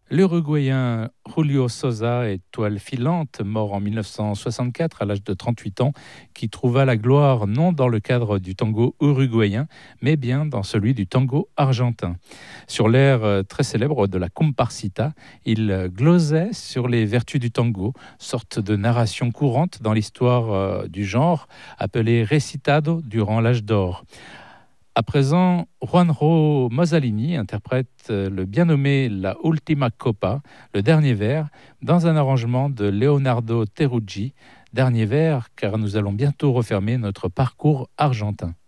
L'Uruguayen Julio Sosa, étoile filante, mort en 1964 à l'âge de 38 ans, qui trouva la gloire non dans le cadre du tango uruguayen, mais bien dans celui du tango argentin. Sur l'air très célèbre de la Comparsita, il glosait sur les vertus du tango, sorte de narration courante dans l'histoire du genre, appelée recitado durant l'âge d'or. À présent, Juanjo Mazzalini interprète le bien nommé La Ultima Copa, le dernier vers, dans un arrangement de Leonardo Teruggi. Dernier vers, car nous allons bientôt refermer notre parcours argentin.